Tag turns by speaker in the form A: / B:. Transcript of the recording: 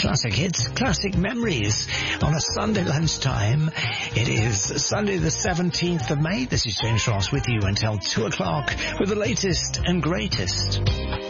A: classic hits, classic memories on a Sunday lunchtime. It is Sunday the 17th of May. This is James Ross with you until 2 o'clock with the latest and greatest.